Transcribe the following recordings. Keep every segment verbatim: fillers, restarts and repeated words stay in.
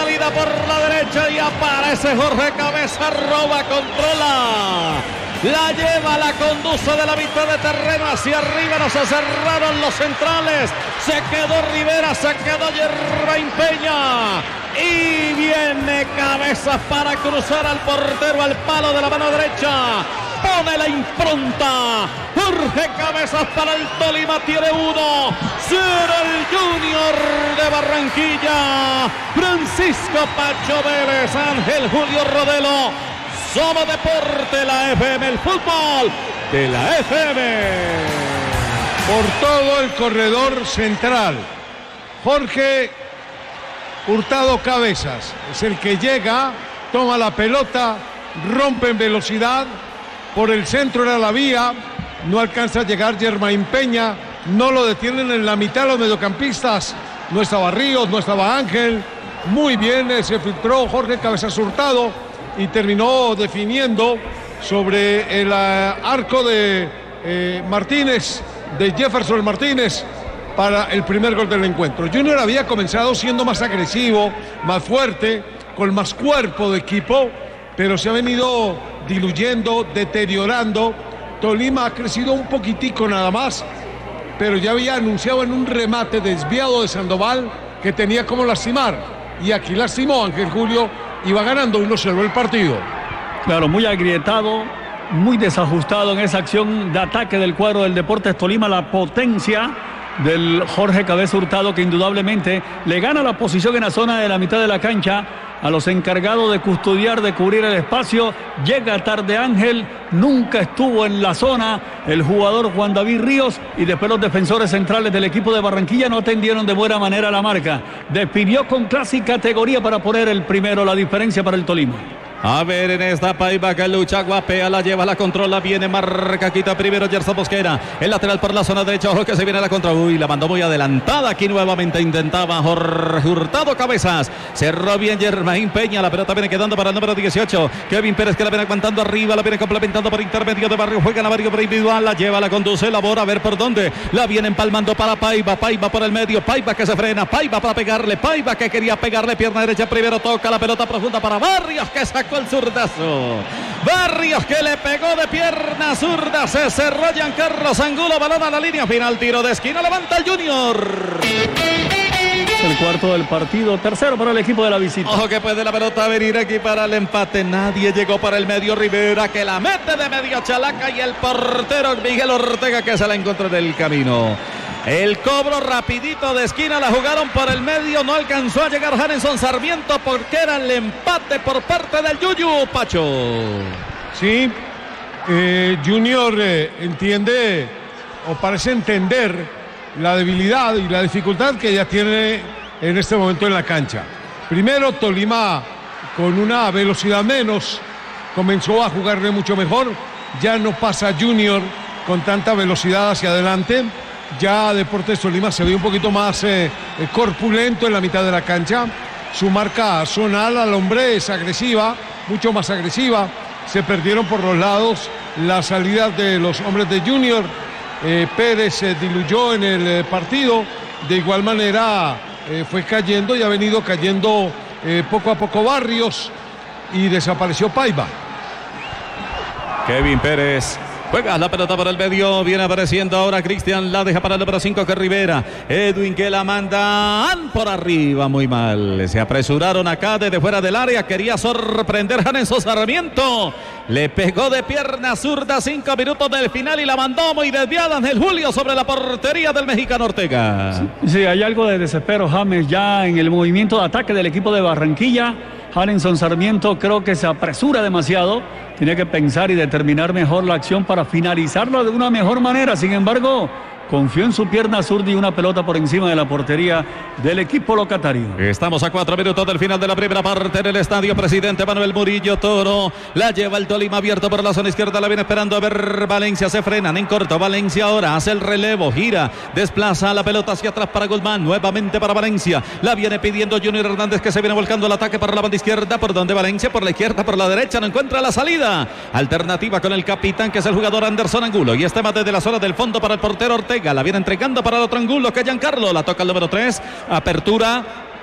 salida por la derecha y aparece Jorge Cabeza, roba, controla. La lleva, la conduce de la mitad de terreno hacia arriba, no se cerraron los centrales, se quedó Rivera, se quedó Germain Peña y viene Cabezas para cruzar al portero al palo de la mano derecha, pone la impronta, Jorge Cabezas para el Tolima, tiene uno, será el Junior de Barranquilla, Francisco Pacho Vélez, Ángel Julio Rodelo. Somos Deporte, la F M, el fútbol de la F M. Por todo el corredor central, Jorge Hurtado Cabezas es el que llega, toma la pelota, rompe en velocidad, por el centro era la vía, no alcanza a llegar Germain Peña, no lo detienen en la mitad los mediocampistas, no estaba Ríos, no estaba Ángel, muy bien, se filtró Jorge Cabezas Hurtado y terminó definiendo sobre el uh, arco de eh, Martínez, de Jefferson Martínez, para el primer gol del encuentro. Junior había comenzado siendo más agresivo, más fuerte, con más cuerpo de equipo, pero se ha venido diluyendo, deteriorando. Tolima ha crecido un poquitico nada más, pero ya había anunciado en un remate desviado de Sandoval que tenía como lastimar, y aquí lastimó Ángel Julio. Iba ganando uno cero el partido. Claro, muy agrietado, muy desajustado en esa acción de ataque del cuadro del Deportes Tolima. La potencia del Jorge Cabeza Hurtado, que indudablemente le gana la posición en la zona de la mitad de la cancha a los encargados de custodiar, de cubrir el espacio. Llega tarde Ángel, nunca estuvo en la zona el jugador Juan David Ríos, y después los defensores centrales del equipo de Barranquilla no atendieron de buena manera la marca. Definió con clase y categoría para poner el primero, la diferencia para el Tolima. A ver, en esta Paiva que lucha, guapea, la lleva, la controla, viene, marca, quita primero Gerson Mosquera, el lateral por la zona derecha, ojo que se viene la contra, uy, la mandó muy adelantada, aquí nuevamente intentaba Jorge Hurtado Cabezas, cerró bien Germain Peña, la pelota viene quedando para el número dieciocho, Kevin Pérez que la viene aguantando arriba, la viene complementando por intermedio de Barrio, juega Navarro por individual, la lleva, la conduce, labora, a ver por dónde, la viene empalmando para Paiva, Paiva por el medio, Paiva que se frena, Paiva para pegarle, Paiva que quería pegarle, pierna derecha primero, toca la pelota profunda para Barrios que sacó el zurdazo. Barrios que le pegó de pierna zurda, se cerró Giancarlo Angulo, balón a la línea final, tiro de esquina, levanta el Junior. El cuarto del partido, tercero para el equipo de la visita. Ojo que puede la pelota venir aquí para el empate, nadie llegó para el medio, Rivera que la mete de medio chalaca y el portero Miguel Ortega que se la encontró en el camino. El cobro rapidito de esquina, la jugaron por el medio, no alcanzó a llegar Jarenson Sarmiento porque era el empate por parte del Yuyu, Pacho. Sí, eh, Junior eh, entiende o parece entender la debilidad y la dificultad que ya tiene en este momento en la cancha. Primero, Tolima con una velocidad menos comenzó a jugarle mucho mejor, ya no pasa Junior con tanta velocidad hacia adelante. Ya Deportes Tolima se ve un poquito más eh, corpulento en la mitad de la cancha. Su marca zonal al hombre es agresiva, mucho más agresiva. Se perdieron por los lados las salidas de los hombres de Junior. Eh, Pérez se eh, diluyó en el eh, partido. De igual manera eh, fue cayendo y ha venido cayendo eh, poco a poco Barrios y desapareció Paiva. Kevin Pérez juega la pelota por el medio, viene apareciendo ahora Cristian, la deja para el número cinco que es Rivera, Edwin que la mandan por arriba, muy mal, se apresuraron acá desde fuera del área, quería sorprender Jarenson Sarmiento, le pegó de pierna zurda, cinco minutos del final y la mandó muy desviada Ángel Julio sobre la portería del mexicano Ortega. Sí, sí, hay algo de desespero, James, ya en el movimiento de ataque del equipo de Barranquilla. Jarenson Sarmiento creo que se apresura demasiado, tiene que pensar y determinar mejor la acción para finalizarlo de una mejor manera. Sin embargo, confió en su pierna zurda y una pelota por encima de la portería del equipo locatario. Estamos a cuatro minutos del final de la primera parte en el estadio Presidente Manuel Murillo Toro. La lleva el Tolima abierto por la zona izquierda, la viene esperando a ver Valencia, se frenan en corto. Valencia ahora hace el relevo, gira, desplaza la pelota hacia atrás para Guzmán, nuevamente para Valencia. La viene pidiendo Junior Hernández que se viene volcando el ataque para la banda izquierda, por donde Valencia, por la izquierda, por la derecha, no encuentra la salida. Alternativa con el capitán que es el jugador Anderson Angulo y este mate de la zona del fondo para el portero Ortega. La viene entregando para el otro Angulo que es Giancarlo. La toca el número tres. Apertura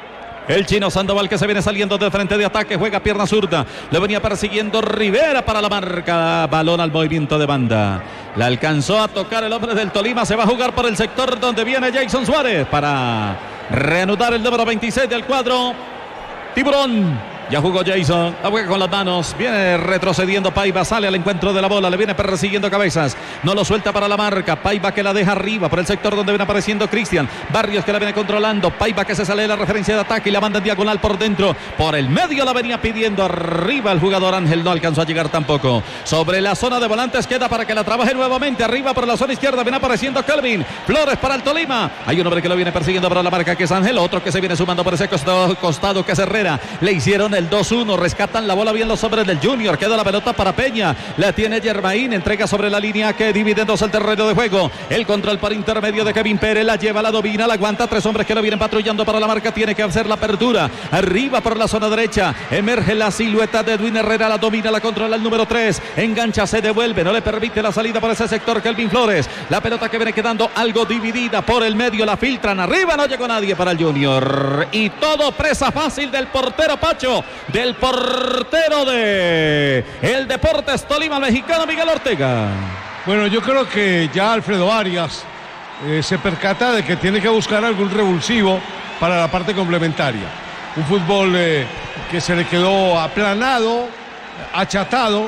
El chino Sandoval que se viene saliendo de frente de ataque, juega pierna zurda. Lo venía persiguiendo Rivera para la marca. Balón al movimiento de banda. La alcanzó a tocar el hombre del Tolima. Se va a jugar por el sector donde viene Jason Suárez para reanudar el número veintiséis del cuadro Tiburón. Ya jugó Jason, la juega con las manos, viene retrocediendo Paiva, sale al encuentro de la bola, le viene persiguiendo Cabezas, no lo suelta para la marca, Paiva que la deja arriba por el sector donde viene apareciendo Cristian, Barrios que la viene controlando, Paiva que se sale de la referencia de ataque y la manda en diagonal por dentro, por el medio la venía pidiendo arriba el jugador Ángel, no alcanzó a llegar tampoco, sobre la zona de volantes queda para que la trabaje nuevamente, arriba por la zona izquierda viene apareciendo Kelvin, Flores para el Tolima, hay un hombre que lo viene persiguiendo para la marca que es Ángel, otro que se viene sumando por ese costado, costado que es Herrera, le hicieron el dos uno, rescatan la bola bien los hombres del Junior, queda la pelota para Peña, la tiene Germain, entrega sobre la línea que divide en dos el terreno de juego, el control para intermedio de Kevin Pérez, la lleva, la domina, la aguanta, tres hombres que lo vienen patrullando para la marca, tiene que hacer la apertura, arriba por la zona derecha, emerge la silueta de Edwin Herrera, la domina, la controla el número tres, engancha, se devuelve, no le permite la salida por ese sector Kelvin Flores, la pelota que viene quedando algo dividida por el medio, la filtran arriba, no llegó nadie para el Junior, y todo presa fácil del portero Pacho, de el portero de el Deportes Tolima, mexicano Miguel Ortega. Bueno, yo creo que ya Alfredo Arias eh, se percata de que tiene que buscar algún revulsivo para la parte complementaria. Un fútbol eh, que se le quedó aplanado, achatado,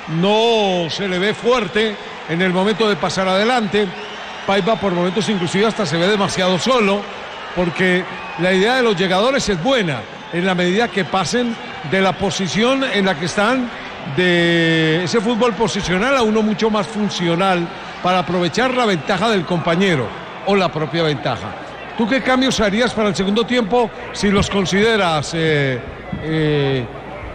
no se le ve fuerte en el momento de pasar adelante. Paiva por momentos inclusive hasta se ve demasiado solo, porque la idea de los llegadores es buena, en la medida que pasen de la posición en la que están, de ese fútbol posicional a uno mucho más funcional para aprovechar la ventaja del compañero o la propia ventaja. ¿Tú qué cambios harías para el segundo tiempo si los consideras? Eh, eh,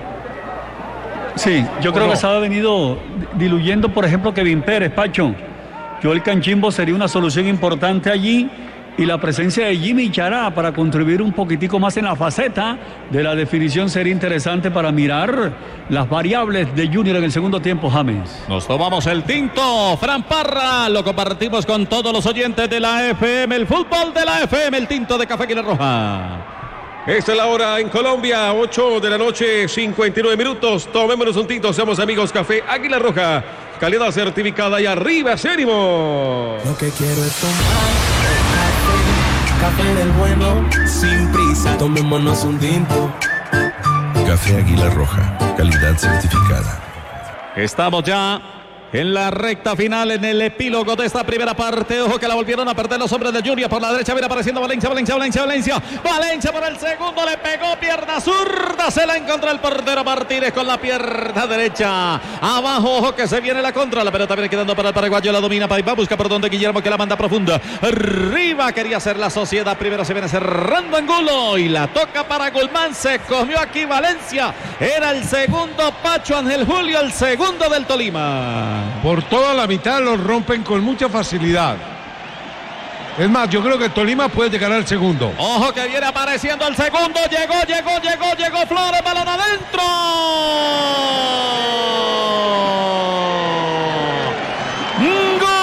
sí, yo creo no? que se ha venido diluyendo, por ejemplo, Kevin Pérez, Pacho. Joel Canchimbo sería una solución importante allí. Y la presencia de Jimmy Chará para contribuir un poquitico más en la faceta de la definición sería interesante para mirar las variables de Junior en el segundo tiempo, James. Nos tomamos el tinto, Fran Parra, lo compartimos con todos los oyentes de la F M, el fútbol de la F M, el tinto de Café Águila Roja. Esta es la hora en Colombia, ocho de la noche, cincuenta y nueve minutos. Tomémonos un tinto, seamos amigos, Café Águila Roja. Calidad certificada y arriba, Sérimo. Lo que quiero es tomar café del bueno, sin prisa, tomémonos un tinto. Café Águila Roja, calidad certificada. Estamos ya en la recta final, en el epílogo de esta primera parte. Ojo que la volvieron a perder los hombres de Junior. Por la derecha viene apareciendo Valencia, Valencia, Valencia, Valencia. Valencia por el segundo, le pegó pierna zurda. Se la encontró el portero Martínez con la pierna derecha. Abajo, ojo que se viene la contra. La pelota viene quedando para el paraguayo, la domina Paiva. Busca por donde Guillermo que la manda profunda. Arriba quería hacer la Sociedad. Primero se viene cerrando Angulo y la toca para Gulmán. Se comió aquí Valencia. Era el segundo Pacho Ángel Julio, el segundo del Tolima. Por toda la mitad los rompen con mucha facilidad. Es más, yo creo que Tolima puede llegar al segundo. Ojo que viene apareciendo el segundo. Llegó, llegó, llegó, llegó Flores, balón adentro.